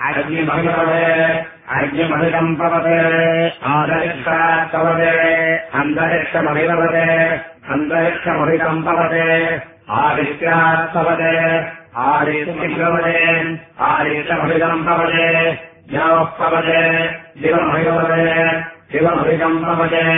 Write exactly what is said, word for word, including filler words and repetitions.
अग्निमहिपदे अग्निमहिकम्पवदे आदरिक्षात्पवदे अन्तरिक्षमहिपवदे अन्तरिक्षमहिकम्पवदे आदित्यात्पवदे आदित्यवदे आदित्यमहिकम्पवदे द्यौःपवदे दिवमहिपवदे दिवमहिकम्पवदे